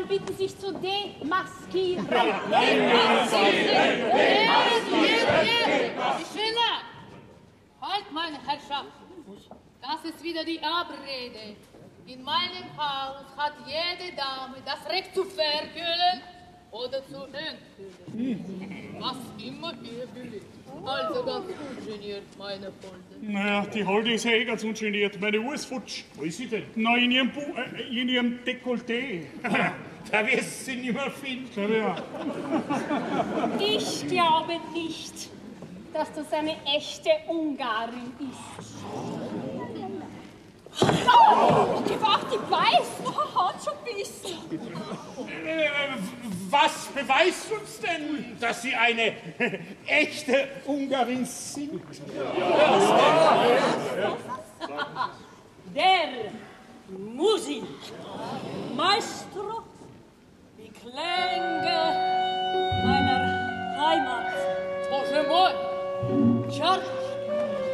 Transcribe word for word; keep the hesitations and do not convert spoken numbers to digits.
bitten, sich zu demaskieren. Schiller! Halt, meine Herrschaft! Das ist wieder die Abrede. In meinem Haus hat jede Dame das Recht zu verkühlen oder zu entkühlen. Was immer ihr beliebt. Also ganz ungeniert, meine Holde. Naja, die Holde ist ja eh ganz ungeniert. Meine Uhr ist futsch. Wo ist sie denn? Na, in ihrem, Bu äh, in ihrem Dekolleté. Da wirst du sie nicht mehr finden. Ja. Ich glaube nicht, dass das eine echte Ungarin ist. Oh, die war die weiß. Hat schon bissen. Äh, was beweist uns denn, dass Sie eine echte Ungarin sind? Der Musik, Maestro, die Klänge meiner Heimat. Toche moi! Charles!